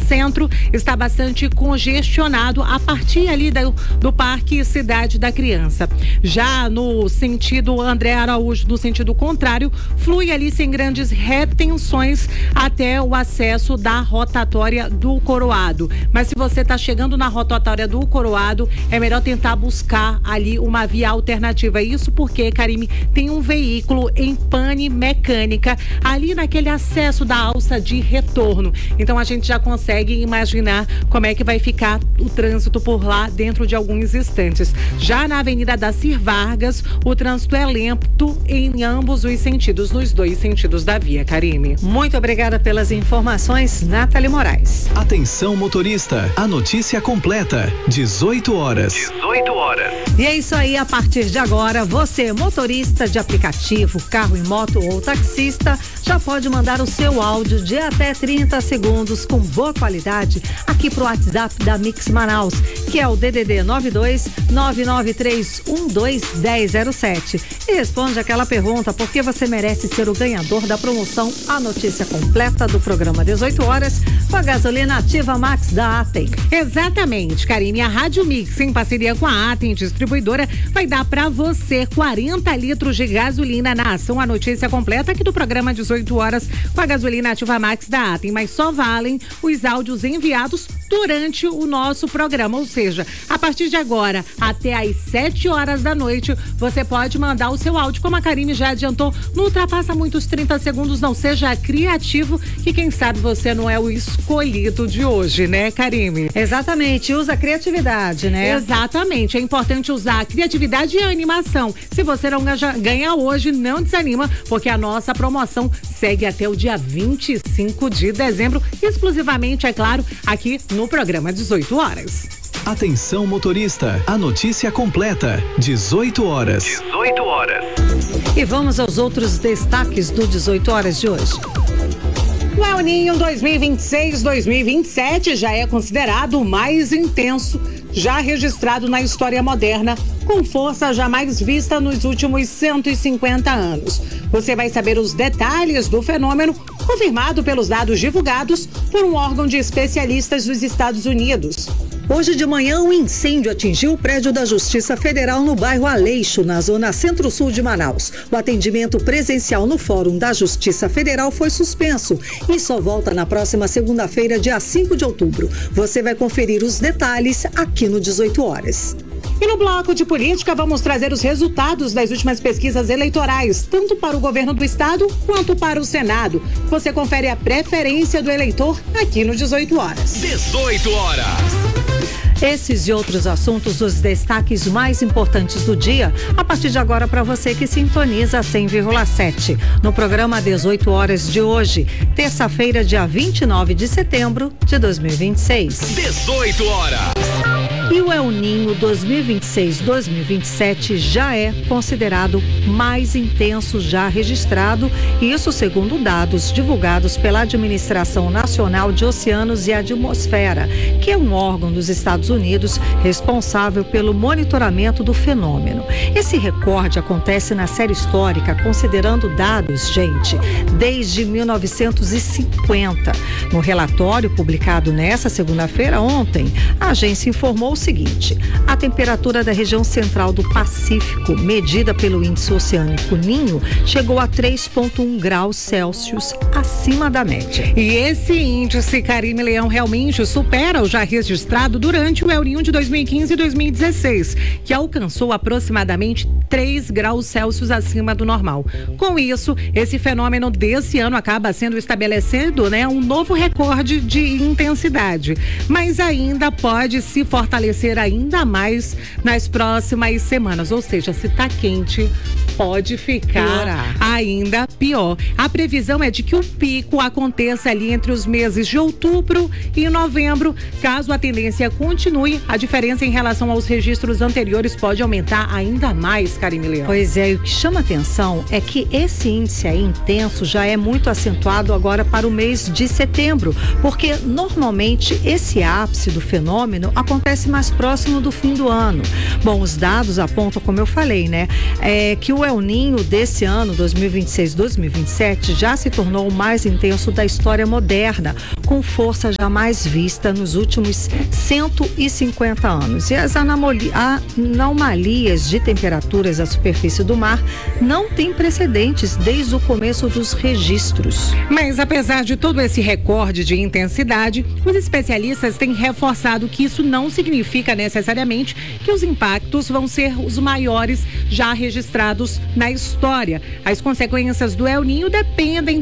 centro está bastante congestionado a partir ali do Parque Cidade da Criança. Já no sentido André Araújo, no sentido contrário, flui ali sem grandes retenções até o acesso da rotatória do Coroado. Mas se você está chegando na rotatória do Coroado, é melhor tentar buscar ali uma via alternativa. Isso porque, Karime, tem um veículo em pane mecânica ali naquele acesso da alça de retorno. Então a gente já consegue imaginar como é que vai ficar o trânsito por lá dentro de alguns instantes. Já na Avenida Dacir Vargas, o trânsito é lento em ambos os sentidos, nos dois sentidos da via, Karime. Muito obrigada pelas informações, Nathalie Moraes. Atenção motorista, a notícia completa, 18 horas. 18 horas. E é isso aí, a partir de agora, você, motorista de aplicativo, carro e moto ou taxista, já pode mandar o seu áudio de até 30 segundos com boa qualidade aqui pro WhatsApp da Mix Manaus, que é o DDD 92-99312-1007. E responde aquela pergunta: por que você merece ser o ganhador da promoção A Notícia Completa do programa 18 horas com a gasolina Ativa Max da Atem. Exatamente, Karine. A Rádio Mix, em parceria com a Atem Distribuidora, vai dar para você 40 litros de gasolina na ação A Notícia Completa aqui do programa 18 horas com a gasolina Ativa Max da Atem, mas só valem os áudios enviados durante o nosso programa, ou seja, a partir de agora até às 7 horas da noite, você pode mandar o seu áudio, como a Karine já adiantou, não ultrapassa muitos 30 segundos, não, seja criativo, que quem sabe você não é o escolhido de hoje, né, Karine? Exatamente, usa a criatividade, né? Exatamente, é importante usar a criatividade e a animação. Se você não ganha hoje, não desanima, porque a nossa promoção segue até o dia 25 de dezembro, exclusivamente, é claro, aqui no programa 18 horas. Atenção motorista, a notícia completa, 18 horas. 18 horas. E vamos aos outros destaques do 18 horas de hoje. O El Niño 2026-2027 já é considerado o mais intenso já registrado na história moderna, com força jamais vista nos últimos 150 anos. Você vai saber os detalhes do fenômeno, confirmado pelos dados divulgados por um órgão de especialistas dos Estados Unidos. Hoje de manhã, um incêndio atingiu o prédio da Justiça Federal no bairro Aleixo, na zona centro-sul de Manaus. O atendimento presencial no Fórum da Justiça Federal foi suspenso e só volta na próxima segunda-feira, dia 5 de outubro. Você vai conferir os detalhes aqui no 18 horas. E no bloco de política, vamos trazer os resultados das últimas pesquisas eleitorais, tanto para o governo do estado quanto para o Senado. Você confere a preferência do eleitor aqui no 18 horas. 18 horas. Esses e outros assuntos, os destaques mais importantes do dia, a partir de agora para você que sintoniza 100,7. No programa 18 horas de hoje, terça-feira, dia 29 de setembro de 2026. 18 horas. E o El Niño 2026-2027 já é considerado mais intenso já registrado, isso segundo dados divulgados pela Administração Nacional de Oceanos e Atmosfera, que é um órgão dos Estados Unidos responsável pelo monitoramento do fenômeno. Esse recorde acontece na série histórica, considerando dados, gente, desde 1950. No relatório publicado nessa segunda-feira, ontem, a agência informou o seguinte: a temperatura da região central do Pacífico, medida pelo índice oceânico Ninho, chegou a 3,1 graus Celsius acima da média. E esse índice, Karime Leão, realmente supera o já registrado durante o El Niño de 2015 e 2016, que alcançou aproximadamente 3 graus Celsius acima do normal. Com isso, esse fenômeno desse ano acaba sendo estabelecido, né, um novo recorde de intensidade, mas ainda pode se fortalecer ainda mais nas próximas semanas, ou seja, se tá quente, pode ficar ainda pior. A previsão é de que o pico aconteça ali entre os meses de outubro e novembro. Caso a tendência continue, a diferença em relação aos registros anteriores pode aumentar ainda mais, Karime Leão. Pois é, e o que chama atenção é que esse índice aí intenso já é muito acentuado agora para o mês de setembro, porque normalmente esse ápice do fenômeno acontece mais próximo do fim do ano. Bom, os dados apontam, como eu falei, né, que o El Niño desse ano, 2026-2027, já se tornou o mais intenso da história moderna, com força jamais vista nos últimos 150 anos. E as anomalias de temperaturas à superfície do mar não têm precedentes desde o começo dos registros. Mas apesar de todo esse recorde de intensidade, os especialistas têm reforçado que isso não significa necessariamente que os impactos vão ser os maiores já registrados na história. As consequências do El Niño dependem